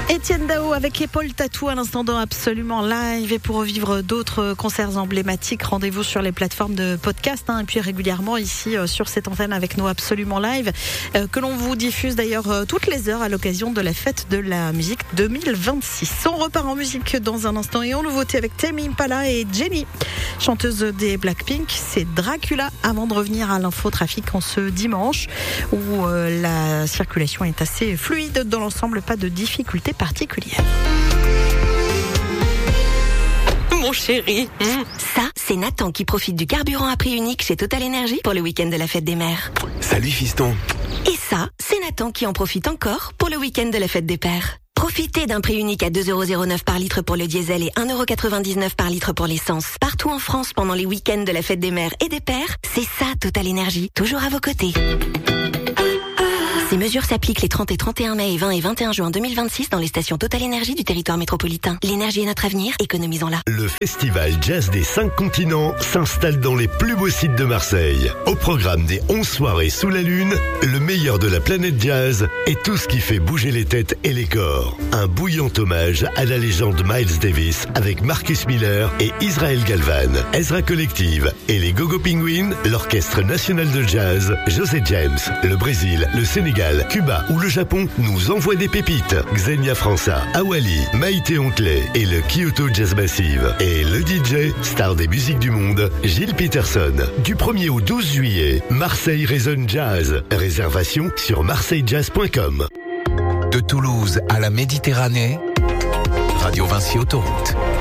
Étienne Dao avec Épaule Tatou à l'instant dans Absolument Live. Et pour revivre d'autres concerts emblématiques, rendez-vous sur les plateformes de podcast et puis régulièrement ici sur cette antenne avec nos Absolument Live que l'on vous diffuse d'ailleurs toutes les heures à l'occasion de la fête de la musique 2026. On repart en musique dans un instant et en nouveauté avec Tame Impala et Jennie, chanteuse des Blackpink. C'est Dracula avant de revenir à l'infotrafic en ce dimanche où la circulation est assez fluide dans l'ensemble, pas de difficultés particulière. Mon chéri. Ça, c'est Nathan qui profite du carburant à prix unique chez Total Energy pour le week-end de la fête des mères. Salut fiston. Et ça, c'est Nathan qui en profite encore pour le week-end de la fête des pères. Profitez d'un prix unique à 2,09€ par litre pour le diesel et 1,99€ par litre pour l'essence. Partout en France pendant les week-ends de la fête des mères et des pères, c'est ça Total Energy, toujours à vos côtés. Ces mesures s'appliquent les 30 et 31 mai et 20 et 21 juin 2026 dans les stations Total Energy du territoire métropolitain. L'énergie est notre avenir, économisons-la. Le festival jazz des 5 continents s'installe dans les plus beaux sites de Marseille. Au programme des 11 soirées sous la lune, le meilleur de la planète jazz et tout ce qui fait bouger les têtes et les corps. Un bouillant hommage à la légende Miles Davis avec Marcus Miller et Israel Galvan, Ezra Collective et les Gogo Penguins, l'Orchestre National de Jazz, José James, le Brésil, le Sénégal, Cuba ou le Japon nous envoient des pépites. Xenia França, Awali, Maïté Ontley et le Kyoto Jazz Massive. Et le DJ, star des musiques du monde, Gilles Peterson. Du 1er au 12 juillet, Marseille résonne jazz. Réservation sur marseillejazz.com. De Toulouse à la Méditerranée, Radio Vinci Autoroute.